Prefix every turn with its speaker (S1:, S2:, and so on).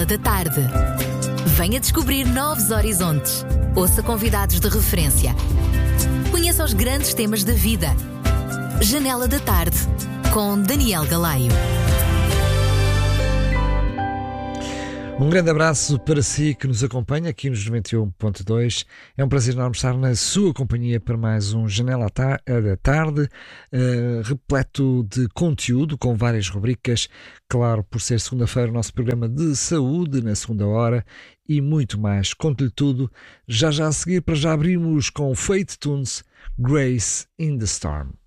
S1: Janela da Tarde. Venha descobrir novos horizontes. Ouça convidados de referência. Conheça os grandes temas da vida. Janela da Tarde, com Daniel Galaio.
S2: Um grande abraço para si que nos acompanha aqui nos 91.2. É um prazer enorme estar na sua companhia para mais um Janela da Tarde, repleto de conteúdo, com várias rubricas. Claro, por ser segunda-feira, o nosso programa de saúde na segunda hora e muito mais. Conto-lhe tudo já a seguir, para já abrirmos com Faith Tunes, Grace in the Storm.